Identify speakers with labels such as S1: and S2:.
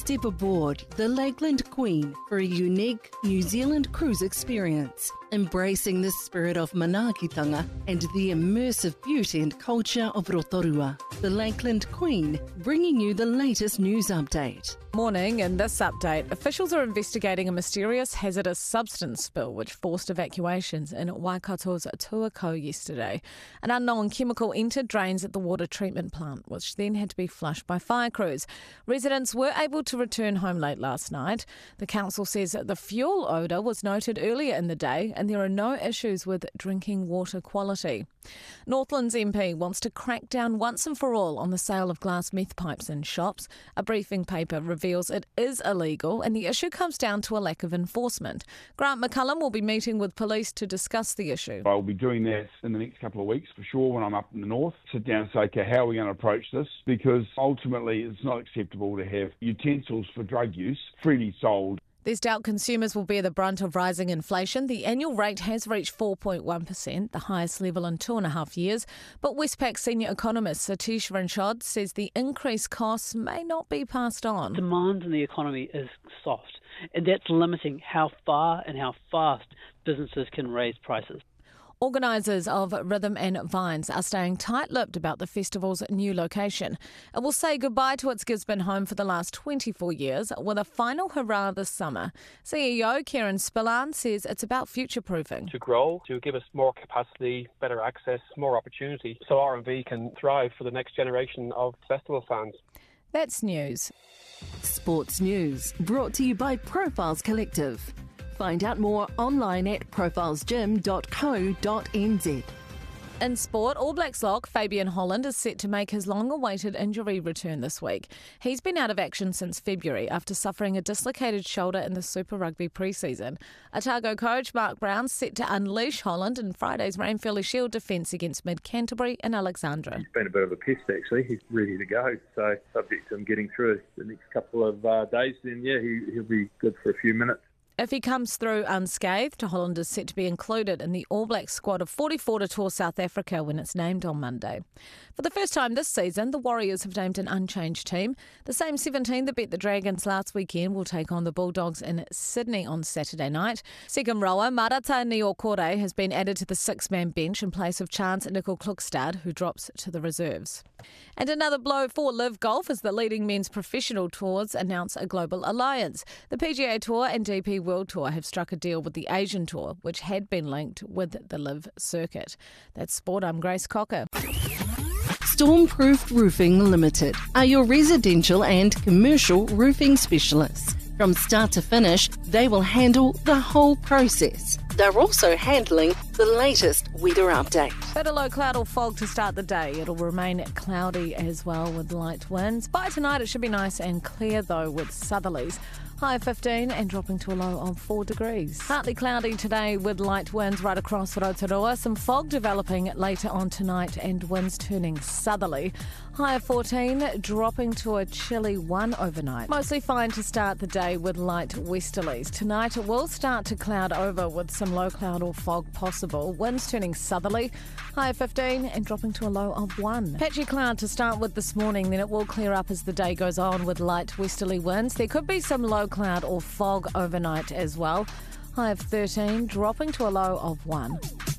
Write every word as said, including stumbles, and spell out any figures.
S1: Step aboard the Lakeland Queen for a unique New Zealand cruise experience, embracing the spirit of manaakitanga and the immersive beauty and culture of Rotorua. The Lakeland Queen, bringing you the latest news update.
S2: Morning, in this update, officials are investigating a mysterious hazardous substance spill which forced evacuations in Waikato's Tuakau yesterday. An unknown chemical entered drains at the water treatment plant, which then had to be flushed by fire crews. Residents were able to return home late last night. The council says that the fuel odour was noted earlier in the day and there are no issues with drinking water quality. Northland's M P wants to crack down once and for all on the sale of glass meth pipes in shops. A briefing paper reveals it is illegal and the issue comes down to a lack of enforcement. Grant McCullum will be meeting with police to discuss the issue.
S3: I'll be doing that in the next couple of weeks for sure when I'm up in the north. Sit down and say, okay, how are we going to approach this? Because ultimately it's not acceptable to have utensils for drug use freely sold.
S2: There's doubt consumers will bear the brunt of rising inflation. The annual rate has reached four point one percent, the highest level in two and a half years. But Westpac senior economist Satish Ranchod says the increased costs may not be passed on.
S4: Demand in the economy is soft, and that's limiting how far and how fast businesses can raise prices.
S2: Organisers of Rhythm and Vines are staying tight-lipped about the festival's new location. It will say goodbye to its Gisborne home for the last twenty-four years with a final hurrah this summer. C E O Kieran Spillane says it's about future-proofing.
S5: To grow, to give us more capacity, better access, more opportunity, so R and V can thrive for the next generation of festival fans.
S2: That's news.
S1: Sports news brought to you by Profiles Collective. Find out more online at profiles gym dot co dot n z.
S2: In sport, All Blacks lock Fabian Holland is set to make his long-awaited injury return this week. He's been out of action since February after suffering a dislocated shoulder in the Super Rugby pre-season. Otago coach Mark Brown's set to unleash Holland in Friday's Rainfurly Shield defence against Mid-Canterbury and Alexandra.
S6: He's been a bit of a pest, actually. He's ready to go. So, subject to him getting through the next couple of uh, days, then, yeah, he, he'll be good for a few minutes.
S2: If he comes through unscathed, Holland is set to be included in the All Blacks squad of forty-four to tour South Africa when it's named on Monday. For the first time this season, the Warriors have named an unchanged team. The same seventeen that beat the Dragons last weekend will take on the Bulldogs in Sydney on Saturday night. Second rower Marata Niokore has been added to the six-man bench in place of Chance Nicol-Klukstad, who drops to the reserves. And another blow for Live Golf as the leading men's professional tours announce a global alliance. The P G A Tour and D P World Tour have struck a deal with the Asian Tour, which had been linked with the Live circuit. That's sport. I'm Grace Cocker.
S1: Stormproof Roofing Limited are your residential and commercial roofing specialists. From start to finish, they will handle the whole process. They're also handling the latest weather update.
S2: Bit of low cloud or fog to start the day. It'll remain cloudy as well with light winds. By tonight it should be nice and clear though with southerlies. High of fifteen and dropping to a low of four degrees. Partly cloudy today with light winds right across Rotorua. Some fog developing later on tonight and winds turning southerly. High of fourteen, dropping to a chilly one overnight. Mostly fine to start the day with light westerlies. Tonight it will start to cloud over with some low cloud or fog possible. Winds turning southerly. High of fifteen and dropping to a low of one. Patchy cloud to start with this morning, then it will clear up as the day goes on with light westerly winds. There could be some low cloud or fog overnight as well. High of thirteen, dropping to a low of one.